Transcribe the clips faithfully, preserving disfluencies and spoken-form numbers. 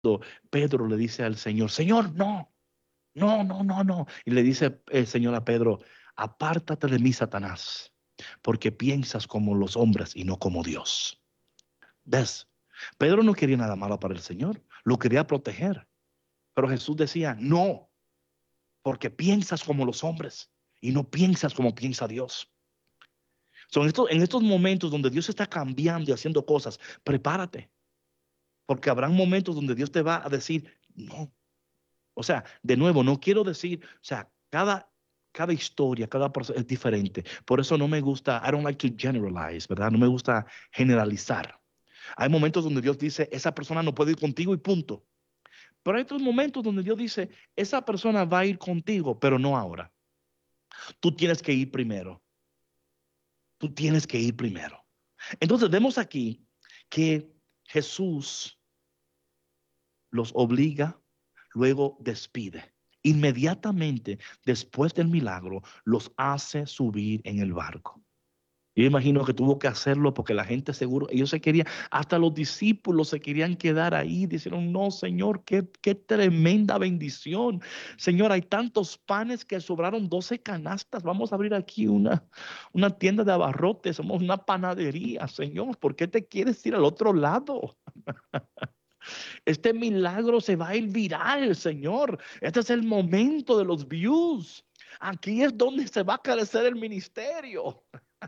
Pedro le dice al Señor, Señor, no, no, no, no, no. Y le dice el Señor a Pedro, apártate de mí, Satanás, porque piensas como los hombres y no como Dios. ¿Ves? Pedro no quería nada malo para el Señor, lo quería proteger. Pero Jesús decía, no, porque piensas como los hombres y no piensas como piensa Dios. Son estos, en estos momentos donde Dios está cambiando y haciendo cosas, prepárate, porque habrán momentos donde Dios te va a decir, no. O sea, de nuevo, no quiero decir, o sea, cada, cada historia, cada persona es diferente. Por eso no me gusta, I don't like to generalize, ¿verdad? No me gusta generalizar. Hay momentos donde Dios dice, esa persona no puede ir contigo y punto. Pero hay otros momentos donde Dios dice, esa persona va a ir contigo, pero no ahora. Tú tienes que ir primero. Tú tienes que ir primero. Entonces vemos aquí que Jesús los obliga, luego despide. Inmediatamente después del milagro, los hace subir en el barco. Yo imagino que tuvo que hacerlo porque la gente seguro, ellos se querían, hasta los discípulos se querían quedar ahí. Dijeron, no, Señor, qué, qué tremenda bendición. Señor, hay tantos panes que sobraron doce canastas. Vamos a abrir aquí una, una tienda de abarrotes. Somos una panadería, Señor. ¿Por qué te quieres ir al otro lado? Este milagro se va a ir viral, Señor. Este es el momento de los views. Aquí es donde se va a crecer el ministerio.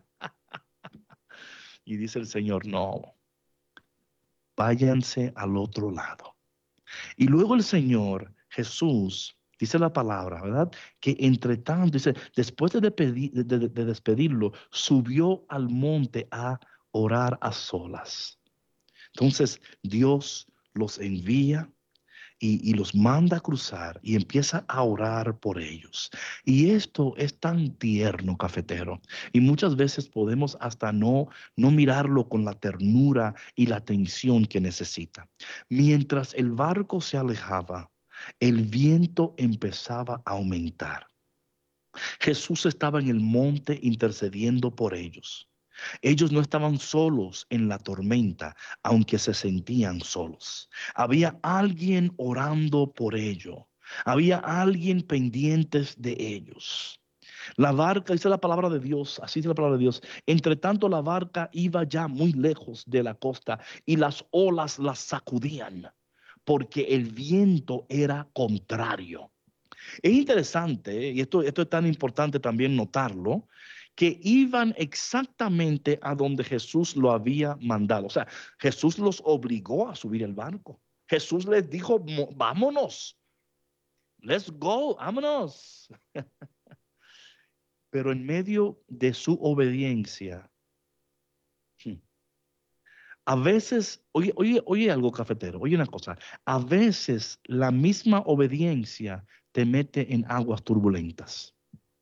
Y dice el Señor, no, váyanse al otro lado. Y luego el Señor Jesús, dice la palabra, ¿verdad? Que entre tanto, dice, después de, despedir, de, de, de despedirlo, subió al monte a orar a solas. Entonces Dios los envía y, y los manda a cruzar y empieza a orar por ellos. Y esto es tan tierno, cafetero. Y muchas veces podemos hasta no, no mirarlo con la ternura y la atención que necesita. Mientras el barco se alejaba, el viento empezaba a aumentar. Jesús estaba en el monte intercediendo por ellos. Ellos no estaban solos en la tormenta, aunque se sentían solos. Había alguien orando por ellos. Había alguien pendientes de ellos. La barca, dice la palabra de Dios, así dice la palabra de Dios. Entre tanto, la barca iba ya muy lejos de la costa y las olas las sacudían porque el viento era contrario. Es interesante, ¿eh? Y esto, esto es tan importante también notarlo, que iban exactamente a donde Jesús lo había mandado. O sea, Jesús los obligó a subir el barco. Jesús les dijo, "Mo- vámonos, let's go, vámonos." Pero en medio de su obediencia, hmm, a veces, oye, oye, oye algo, cafetero, oye una cosa, a veces la misma obediencia te mete en aguas turbulentas.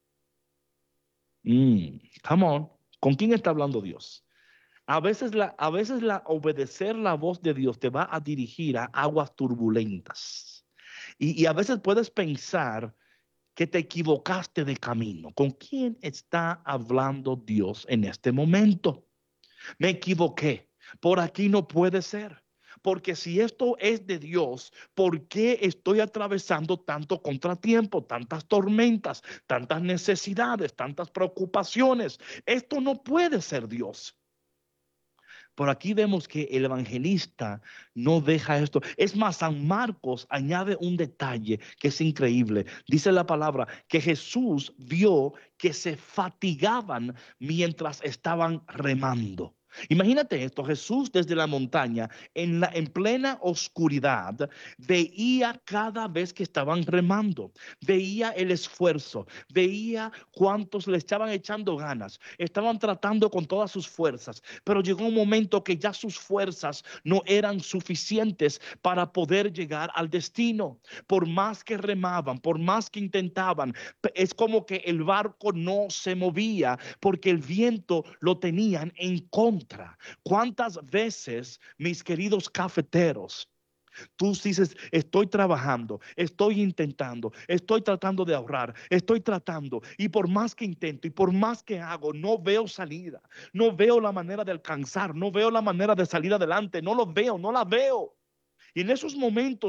Mm, come on. ¿Con quién está hablando Dios? A veces la, a veces la obedecer la voz de Dios te va a dirigir a aguas turbulentas. Y, y a veces puedes pensar que te equivocaste de camino. ¿Con quién está hablando Dios en este momento? Me equivoqué. Por aquí no puede ser. Porque si esto es de Dios, ¿por qué estoy atravesando tanto contratiempo, tantas tormentas, tantas necesidades, tantas preocupaciones? Esto no puede ser Dios. Por aquí vemos que el evangelista no deja esto. Es más, San Marcos añade un detalle que es increíble. Dice la palabra que Jesús vio que se fatigaban mientras estaban remando. Imagínate esto, Jesús desde la montaña, en la en plena oscuridad, veía cada vez que estaban remando, veía el esfuerzo, veía cuántos le estaban echando ganas, estaban tratando con todas sus fuerzas, pero llegó un momento que ya sus fuerzas no eran suficientes para poder llegar al destino. Por más que remaban, por más que intentaban, es como que el barco no se movía porque el viento lo tenían en contra. ¿Cuántas veces, mis queridos cafeteros, tú dices, estoy trabajando, estoy intentando, estoy tratando de ahorrar, estoy tratando, y por más que intento y por más que hago, no veo salida, no veo la manera de alcanzar, no veo la manera de salir adelante, no lo veo, no la veo? Y en esos momentos